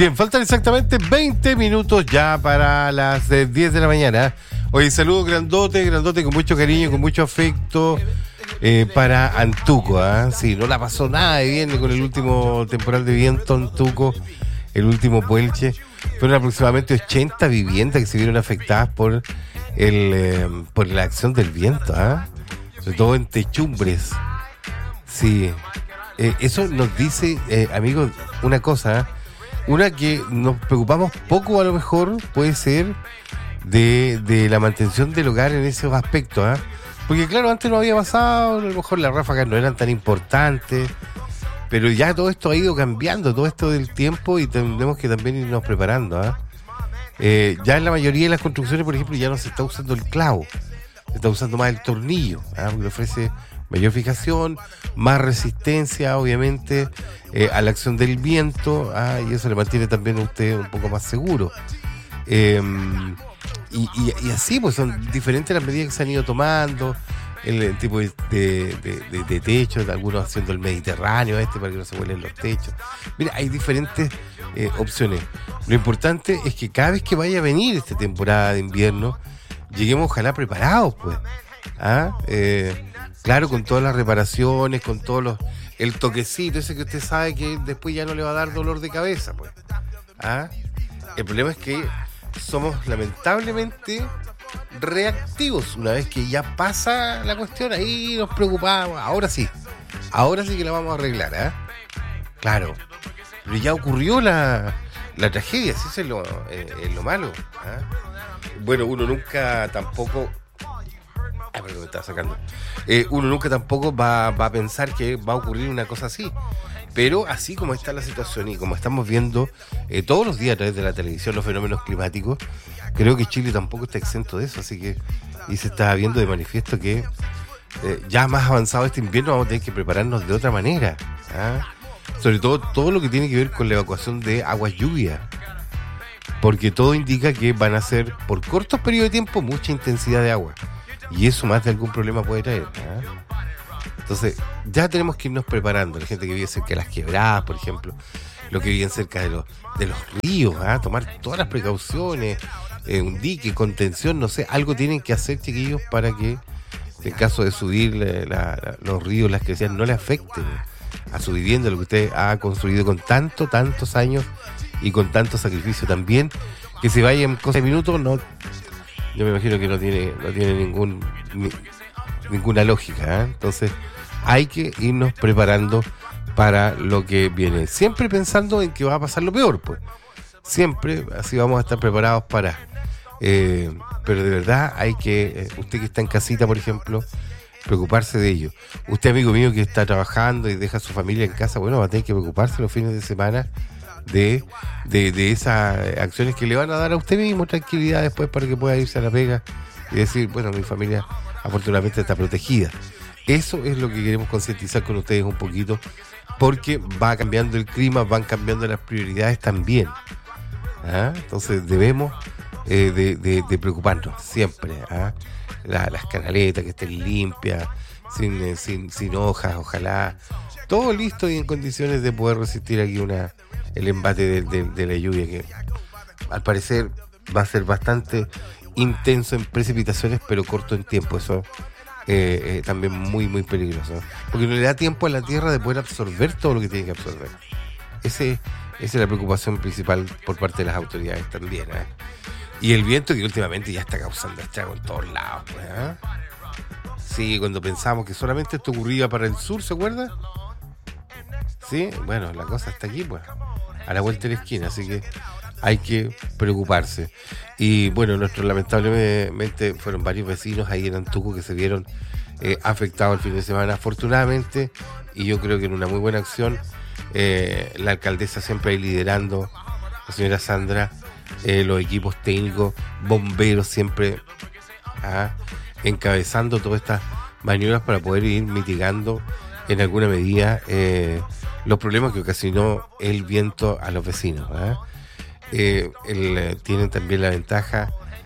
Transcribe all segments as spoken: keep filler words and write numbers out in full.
Bien, faltan exactamente veinte minutos ya para las eh, diez de la mañana. Oye, saludo grandote, grandote, con mucho cariño, con mucho afecto eh, para Antuco. ¿eh? Sí, no la pasó nada de bien con el último temporal de viento Antuco, el último Puelche. Fueron aproximadamente ochenta viviendas que se vieron afectadas por, el, eh, por la acción del viento, ¿eh? Sobre todo en techumbres. Sí, eh, eso nos dice, eh, amigos, una cosa, ¿eh? Una que nos preocupamos poco a lo mejor puede ser de, de la mantención del hogar en esos aspectos, ¿eh? Porque claro, antes no había pasado, a lo mejor las ráfagas no eran tan importantes, pero ya todo esto ha ido cambiando, todo esto del tiempo, y tenemos que también irnos preparando, ¿eh? Eh, ya en la mayoría de las construcciones, por ejemplo, ya no se está usando el clavo, se está usando más el tornillo, ¿eh? Porque ofrece mayor fijación, más resistencia, obviamente, eh, a la acción del viento, ah, y eso le mantiene también a usted un poco más seguro. Eh, y, y, y así, pues son diferentes las medidas que se han ido tomando, el, el tipo de, de, de, de techo, algunos haciendo el Mediterráneo este para que no se vuelen los techos. Mira, hay diferentes eh, opciones. Lo importante es que cada vez que vaya a venir esta temporada de invierno, lleguemos ojalá preparados, pues. ¿Ah? Eh, Claro, con todas las reparaciones, con todos los... El toquecito ese que usted sabe que después ya no le va a dar dolor de cabeza, pues. ¿Ah? El problema es que somos lamentablemente reactivos. Una vez que ya pasa la cuestión, ahí nos preocupamos. Ahora sí, ahora sí que la vamos a arreglar, ¿ah? Claro, pero ya ocurrió la, la tragedia, sí, eso es lo, eh, es lo malo, ¿ah? Bueno, uno nunca tampoco... Ah, pero me estaba sacando. Eh, uno nunca tampoco va, va a pensar que va a ocurrir una cosa así. Pero así como está la situación y como estamos viendo eh, todos los días a través de la televisión los fenómenos climáticos, creo que Chile tampoco está exento de eso. Así que, y se está viendo de manifiesto que eh, ya más avanzado este invierno vamos a tener que prepararnos de otra manera, ¿ah? Sobre todo todo lo que tiene que ver con la evacuación de aguas lluvias. Porque todo indica que van a ser por cortos periodos de tiempo mucha intensidad de agua. Y eso más de algún problema puede traer, ¿eh? Entonces, ya tenemos que irnos preparando. La gente que vive cerca de las quebradas, por ejemplo, los que viven cerca de los, de los ríos, ¿eh? Tomar todas las precauciones, eh, un dique, contención, no sé, algo tienen que hacer, chiquillos, para que en caso de subir la, la, los ríos, las crecidas, no le afecten a su vivienda, lo que usted ha construido con tanto, tantos años y con tanto sacrificio también. Que se vaya en cosas de minutos, no... Yo me imagino que no tiene no tiene ningún ni, ninguna lógica, ¿eh? Entonces hay que irnos preparando para lo que viene, siempre pensando en que va a pasar lo peor, pues siempre así vamos a estar preparados para eh, pero de verdad hay que, eh, usted que está en casita, por ejemplo, preocuparse de ello. Usted, amigo mío, que está trabajando y deja a su familia en casa, bueno, va a tener que preocuparse los fines de semana De, de, de esas acciones que le van a dar a usted mismo tranquilidad después para que pueda irse a la pega y decir, bueno, mi familia afortunadamente está protegida. Eso es lo que queremos concientizar con ustedes un poquito, porque va cambiando el clima, van cambiando las prioridades también, ¿ah? Entonces debemos eh, de, de, de preocuparnos siempre, ¿ah? La, las canaletas que estén limpias, sin, eh, sin, sin hojas, ojalá todo listo y en condiciones de poder resistir aquí una el embate de, de, de la lluvia, que al parecer va a ser bastante intenso en precipitaciones, pero corto en tiempo. Eso eh, eh, también muy muy peligroso, ¿no? Porque no le da tiempo a la tierra de poder absorber todo lo que tiene que absorber. Ese, esa es la preocupación principal por parte de las autoridades también, ¿eh? Y el viento, que últimamente ya está causando estragos en todos lados, pues, ¿eh? Sí, cuando pensamos que solamente esto ocurría para el sur, ¿se acuerda? Sí, bueno, la cosa está aquí, pues, a la vuelta de la esquina, así que hay que preocuparse. Y bueno, nuestros lamentablemente fueron varios vecinos ahí en Antuco que se vieron eh, afectados el fin de semana, afortunadamente, y yo creo que en una muy buena acción, eh, la alcaldesa siempre ahí liderando, la señora Sandra, eh, los equipos técnicos, bomberos siempre ah, encabezando todas estas maniobras para poder ir mitigando en alguna medida eh, los problemas que ocasionó el viento a los vecinos, ¿eh? Eh, el, tienen también la ventaja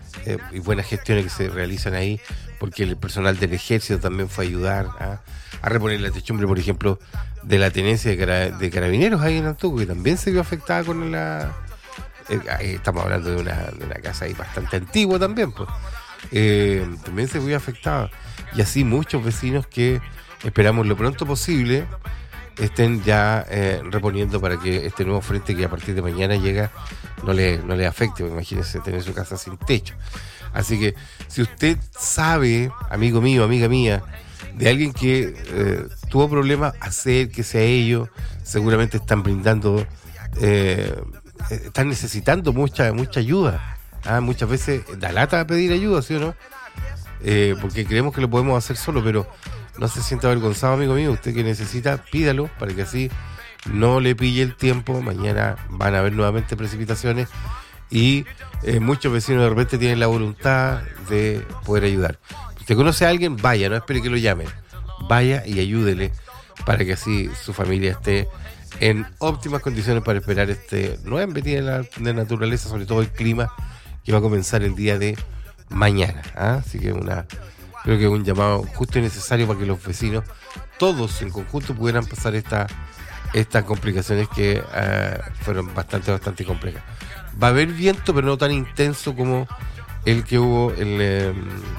eh, y buenas gestiones que se realizan ahí, porque el personal del ejército también fue a ayudar a, a reponer la techumbre, por ejemplo, de la tenencia de, cara, de carabineros ahí en Antuco, que también se vio afectada con la... Eh, estamos hablando de una, de una casa ahí bastante antigua también, pues. Eh, también se vio afectada. Y así muchos vecinos que esperamos lo pronto posible estén ya eh, reponiendo para que este nuevo frente que a partir de mañana llega no le, no le afecte. Imagínense tener su casa sin techo. Así que si usted sabe, amigo mío, amiga mía, de alguien que eh, tuvo problemas, acérquese a ellos. Seguramente están brindando, eh, están necesitando mucha, mucha ayuda. ¿Ah? Muchas veces da lata pedir ayuda, ¿sí o no? Eh, porque creemos que lo podemos hacer solo, pero no se sienta avergonzado, amigo mío. Usted que necesita, pídalo para que así no le pille el tiempo. Mañana van a haber nuevamente precipitaciones y eh, muchos vecinos de repente tienen la voluntad de poder ayudar. Si usted conoce a alguien, vaya, no espere que lo llamen. Vaya y ayúdele para que así su familia esté en óptimas condiciones para esperar este nueva embestida de la de naturaleza, sobre todo el clima que va a comenzar el día de mañana. ¿Ah? Así que una creo que es un llamado justo y necesario para que los vecinos, todos en conjunto, pudieran pasar esta, estas complicaciones que uh, fueron bastante, bastante complejas. Va a haber viento, pero no tan intenso como el que hubo el, eh,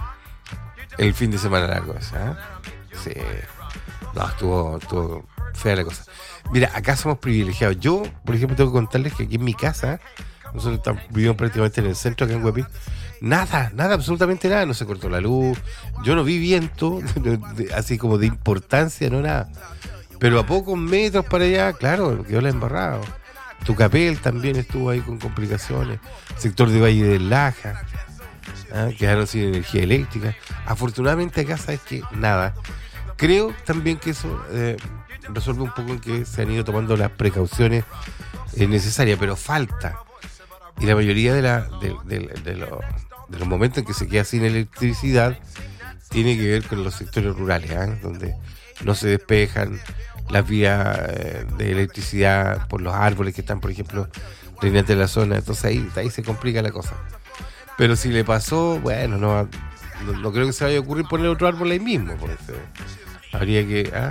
el fin de semana largo. ¿Eh? Sí. No, estuvo, estuvo fea la cosa. Mira, acá somos privilegiados. Yo, por ejemplo, tengo que contarles que aquí en mi casa, nosotros estamos, vivimos prácticamente en el centro, acá en Huepil, nada, nada, absolutamente nada, no se cortó la luz, yo no vi viento, así como de importancia, no nada. Pero a pocos metros para allá, claro, quedó la embarrada. Tucapel también estuvo ahí con complicaciones, sector de Valle del Laja, ¿eh? Quedaron sin energía eléctrica. Afortunadamente acá, sabes que nada. Creo también que eso eh, resuelve un poco en que se han ido tomando las precauciones eh, necesarias, pero falta. Y la mayoría de, la, de, de, de, lo, de los momentos en que se queda sin electricidad tiene que ver con los sectores rurales, ¿eh? Donde no se despejan las vías eh, de electricidad por los árboles que están, por ejemplo, reinantes de la zona. Entonces ahí, ahí se complica la cosa. Pero si le pasó, bueno, no, no, no creo que se vaya a ocurrir poner otro árbol ahí mismo. Porque habría que... ¿ah?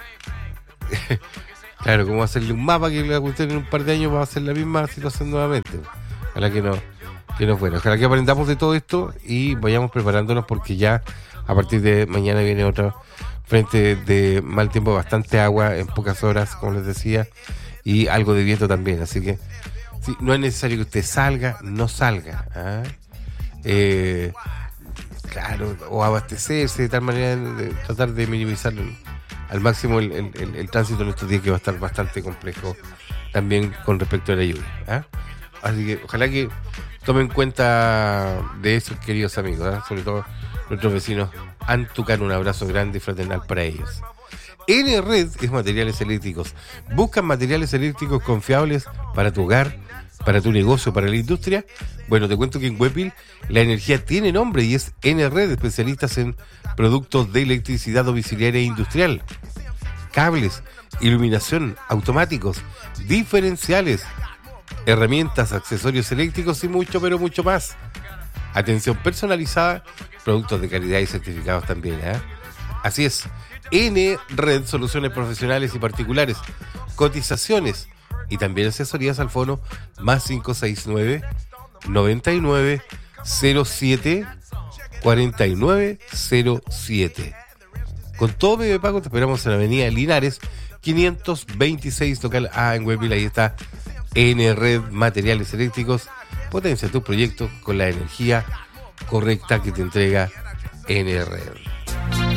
Claro, como hacerle un mapa que la cuestión en un par de años va a ser la misma situación nuevamente. Ojalá que no, que no fuera. Ojalá que aprendamos de todo esto y vayamos preparándonos, porque ya a partir de mañana viene otro frente de mal tiempo, bastante agua en pocas horas, como les decía, y algo de viento también. Así que sí, no es necesario que usted salga, no salga. ¿Ah? Eh, claro, o abastecerse de tal manera de tratar de minimizar el, al máximo el, el, el, el tránsito en estos días, que va a estar bastante complejo también con respecto a la lluvia. ¿Ah? Así que ojalá que tomen cuenta de eso, queridos amigos, ¿eh? Sobre todo nuestros vecinos antucanos. Un abrazo grande y fraternal para ellos. N-Red es materiales eléctricos. ¿Buscan materiales eléctricos confiables para tu hogar, para tu negocio, para la industria? Bueno, te cuento que en Huepil la energía tiene nombre y es N-Red, especialistas en productos de electricidad domiciliaria e industrial, cables, iluminación, automáticos, diferenciales, herramientas, accesorios eléctricos y mucho, pero mucho más. Atención personalizada, productos de calidad y certificados también, ¿eh? Así es, N-Red, soluciones profesionales y particulares, cotizaciones y también asesorías al fono más cinco seis nueve, noventa y nueve, cero siete, cuarenta y nueve cero siete. Con todo medio de pago te esperamos en la avenida Linares, quinientos veintiséis, local A en Huepil. Ahí está N-Red Materiales Eléctricos. Potencia tu proyecto con la energía correcta que te entrega N-Red.